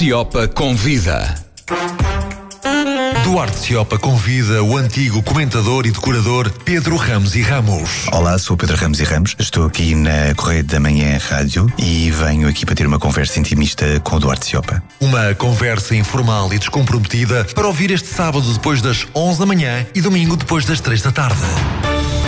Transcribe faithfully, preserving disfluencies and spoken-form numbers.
Ciopa convida. Duarte Ciopa convida o antigo comentador e decorador Pedro Ramos e Ramos. Olá, sou Pedro Ramos e Ramos, estou aqui na Correio da Manhã Rádio e venho aqui para ter uma conversa intimista com o Duarte Ciopa. Uma conversa informal e descomprometida para ouvir este sábado depois das onze da manhã e domingo depois das três da tarde.